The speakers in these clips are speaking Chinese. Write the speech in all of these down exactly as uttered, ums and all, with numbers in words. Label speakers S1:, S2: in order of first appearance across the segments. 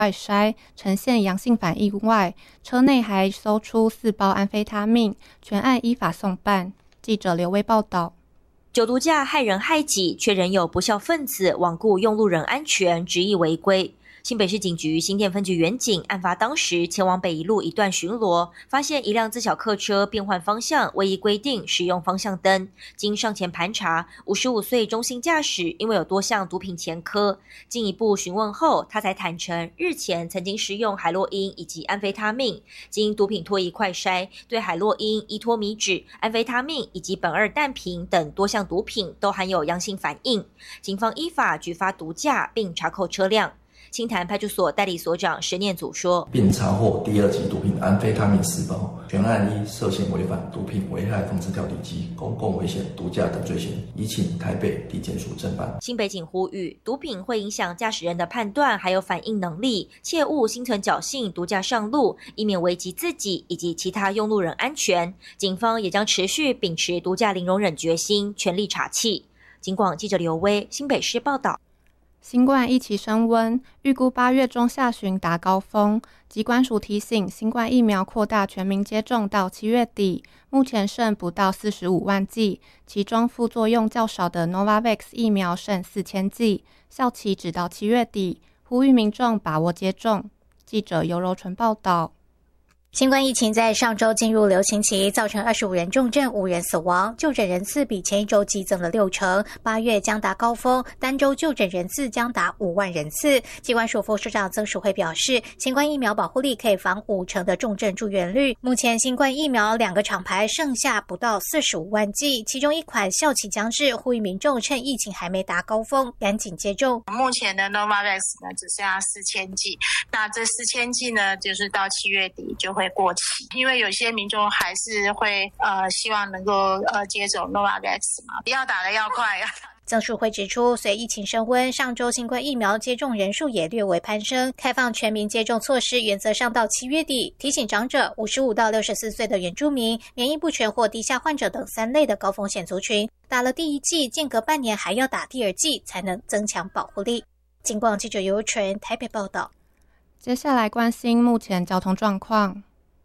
S1: 快筛呈现阳性反应外，车内还搜出四包安非他命，全案依法送办。记者刘威报道。
S2: 酒毒驾害人害己，却仍有不肖分子罔顾用路人安全，执意违规。新北市警局新店分局员警案发当时前往北宜路一段巡逻，发现一辆自小客车变换方向未依规定使用方向灯，经上前盘查，五十五岁中性驾驶因为有多项毒品前科，进一步询问后，他才坦承日前曾经施用海洛因以及安非他命，经毒品脱移快筛，对海洛因、依托米酯、安非他命以及苯二氮平等多项毒品都含有阳性反应，警方依法举发毒驾并查扣车辆。清潭派出所代理所长石念祖说，
S3: 并查获第二级毒品安非他命四包，全案依涉嫌违反毒品危害防治条例及公共危险毒驾等罪行，移请台北地检署侦办。
S2: 新北警呼吁，毒品会影响驾驶人的判断还有反应能力，切勿心存侥幸毒驾上路，以免危及自己以及其他用路人安全。警方也将持续秉持毒驾零容忍决心，全力查缉。警广记者刘威新北市报道。
S1: 新冠疫情升温，预估八月中下旬达高峰。疾管署提醒，新冠疫苗扩大全民接种到七月底，目前剩不到四十五万剂，其中副作用较少的 Novavax 疫苗剩四千剂，效期直到七月底，呼吁民众把握接种。记者尤柔纯报道。
S4: 新冠疫情在上周进入流行期，造成二十五人重症、五人死亡，就诊人次比前一周激增了六成。八月将达高峰，单周就诊人次将达五万人次。疾管署副署长曾淑慧表示，新冠疫苗保护力可以防五成的重症住院率。目前新冠疫苗两个厂牌剩下不到四十五万剂，其中一款效期将至，呼吁民众趁疫情还没达高峰，赶紧接种。
S5: 目前的 Novavax 呢只剩下四千剂，那这四千剂呢，就是到七月底就会会过期，因为有些民众还是会呃希望能够呃接种 Novavax 嘛，要打的要快啊。
S4: 曾淑慧指出，随疫情升温，上周新冠疫苗接种人数也略微攀升，开放全民接种措施原则上到七月底，提醒长者、五十五到六十四岁的原住民、免疫不全或低下患者等三类的高风险族群，打了第一剂，间隔半年还要打第二剂，才能增强保护力。警广记者尤纯台北报道。
S1: 接下来关心目前交通状况。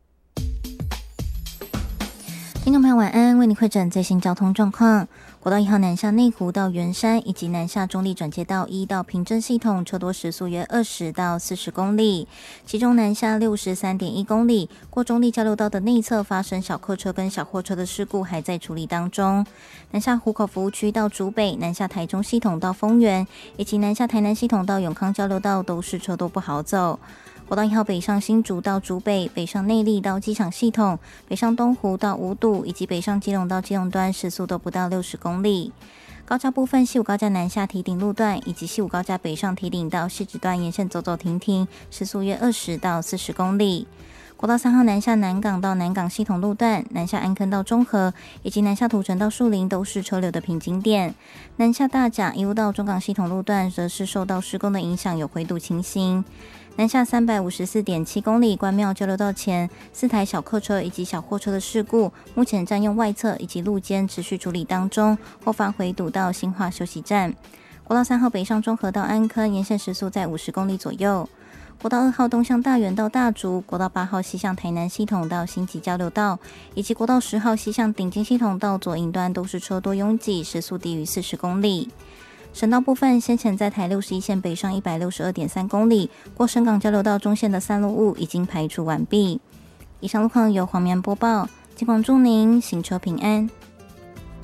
S6: 听众朋友晚安，为你汇整最新交通状况。国道一号南下内湖到圆山，以及南下中立转接道一到平镇系统，车多时速约二十到四十公里，其中南下六十三点一公里，过中立交流道的内侧发生小客车跟小货车的事故，还在处理当中。南下湖口服务区到竹北，南下台中系统到丰原，以及南下台南系统到永康交流道都是车多不好走。国道一号北上新竹到竹北，北上内壢到机场系统，北上东湖到五堵，以及北上基隆到基隆端时速都不到六十公里。高架部分，西武高架南下堤顶路段，以及西武高架北上堤顶到汐止段沿线走走停停，时速约二十到四十公里。国道三号南下南港到南港系统路段，南下安坑到中和，以及南下土城到树林都是车流的瓶颈点。南下大甲一路到中港系统路段，则是受到施工的影响，有回堵情形。南下三百五十四点七公里，关庙交流道前四台小客车以及小货车的事故，目前占用外侧以及路肩持续处理当中，后方回堵到新化休息站。国道三号北上中和到安坑，沿线时速在五十公里左右。国道二号东向大园到大竹，国道八号西向台南系统到新集交流道，以及国道十号西向顶金系统到左营端都是车多拥挤，时速低于四十公里。省道部分，先前在台六十一线北上 一百六十二点三公里，过深港交流道中线的三路雾已经排除完毕。以上路况由黄棉播报，尽管祝您行车平安。